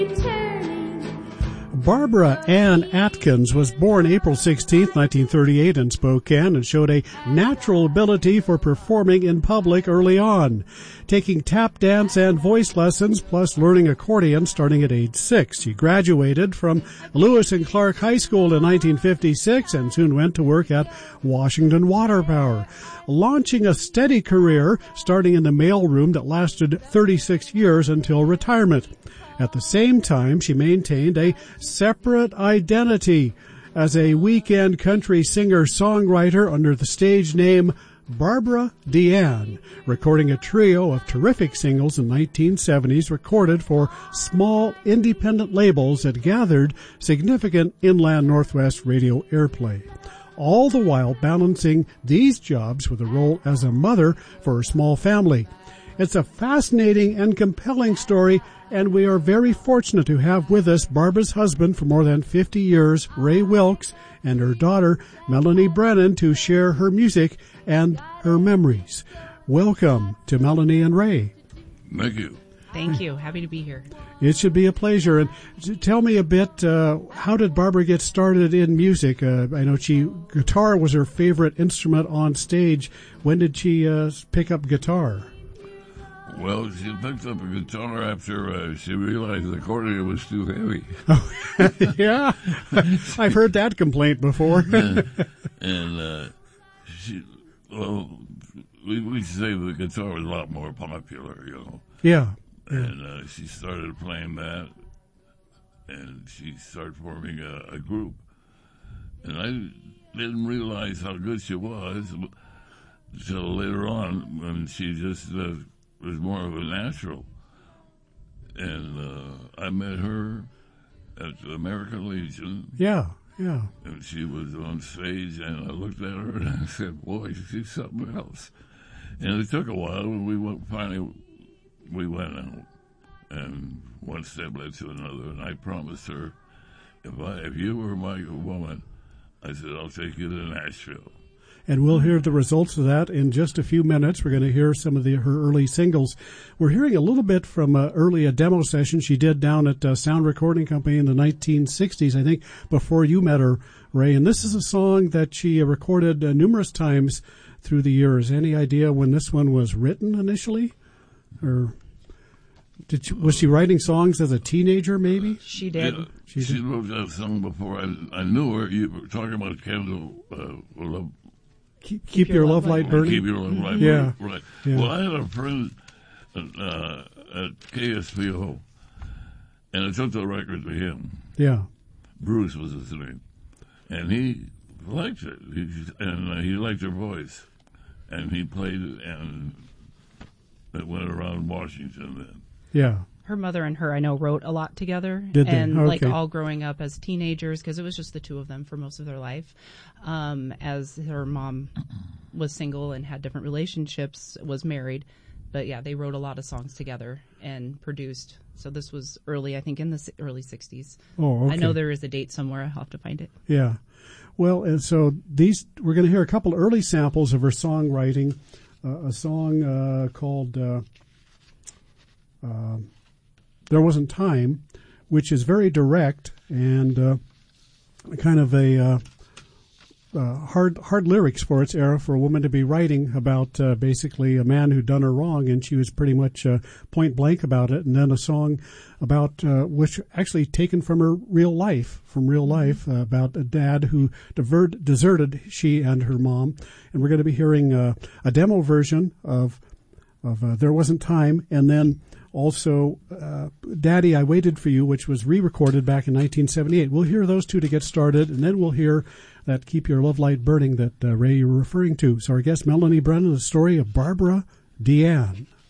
Barbara Ann Atkins was born April 16, 1938 in Spokane and showed a natural ability for performing in public early on, taking tap dance and voice lessons plus learning accordion starting at age 6. She graduated from Lewis and Clark High School in 1956 and soon went to work at Washington Water Power, launching a steady career starting in the mailroom that lasted 36 years until retirement. At the same time, she maintained a separate identity as a weekend country singer-songwriter under the stage name Barbara Deanne, recording a trio of terrific singles in the 1970s recorded for small independent labels that gathered significant inland Northwest radio airplay, all the while balancing these jobs with a role as a mother for her small family. It's a fascinating and compelling story, and we are very fortunate to have with us Barbara's husband for more than 50 years, Ray Wilkes, and her daughter, Melanie Brennan, to share her music and her memories. Welcome to Melanie and Ray. Thank you. Thank you. Happy to be here. It should be a pleasure. And tell me a bit, how did Barbara get started in music? I know guitar was her favorite instrument on stage. When did she pick up guitar? Well, she picked up a guitar after she realized the accordion was too heavy. Oh, yeah. I've heard that complaint before. We say the guitar was a lot more popular, you know. Yeah. And she started playing that, and she started forming a group. And I didn't realize how good she was until later on when she just was more of a natural. And I met her at the American Legion. Yeah, yeah. And she was on stage, and I looked at her and I said, boy, she's something else. And it took a while, and we went out. And one step led to another, and I promised her, if you were my woman, I said, I'll take you to Nashville. And we'll hear the results of that in just a few minutes. We're going to hear some of her early singles. We're hearing a little bit from a demo session she did down at Sound Recording Company in the 1960s, I think, before you met her, Ray. And this is a song that she recorded numerous times through the years. Any idea when this one was written initially? Or was she writing songs as a teenager, maybe? She did. Yeah, she wrote that song before I knew her. You were talking about Candle Love. Keep your love light burning. Keep your love light burning. Right. Yeah. Well, I had a friend at KSPO, and I took the record to him. Yeah. Bruce was his name. And he liked it. He liked her voice. And he played it, and it went around Washington then. Yeah. Her mother and her, I know, wrote a lot together. Did they? And Okay. all growing up as teenagers, because it was just the two of them for most of their life. As her mom was single and had different relationships, was married. But yeah, they wrote a lot of songs together and produced. So this was early, I think, in the early 60s. Oh, okay. I know there is a date somewhere. I'll have to find it. Yeah. Well, and so we're going to hear a couple early samples of her songwriting. A song called There Wasn't Time, which is very direct and kind of a hard lyrics for its era for a woman to be writing about basically a man who'd done her wrong, and she was pretty much point blank about it. And then a song about which actually taken from her real life, about a dad who deserted she and her mom. And we're going to be hearing a demo version of There Wasn't Time, and then also Daddy, I Waited for You, which was re-recorded back in 1978. We'll hear those two to get started, and then we'll hear that Keep Your Love Light Burning that Ray, you were referring to. So our guest, Melanie Brennan, the story of Barbara Deanne.